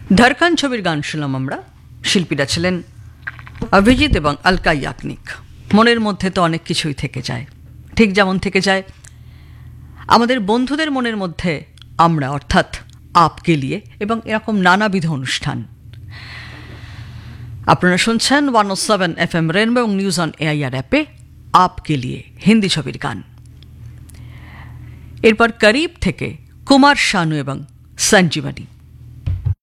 ধড়কন ছবির গান শুনলাম আমরা। শিল্পীরা ছিলেন অভিজিৎ এবং আলকা ইয়াগনিক। মনের মধ্যে তো অনেক কিছুই থেকে যায়, ঠিক যেমন থেকে যায় আমাদের বন্ধুদের মনের মধ্যে আমরা, অর্থাৎ আপকে লিয়ে, এবং এরকম নানাবিধ অনুষ্ঠান। আপনারা শুনছেন 107 FM রেনবো এবং নিউজ অন এআইআর অ্যাপে আপকে লিয়ে হিন্দি ছবির গান। এরপর করিব থেকে কুমার শানু এবং সঞ্জীবনী।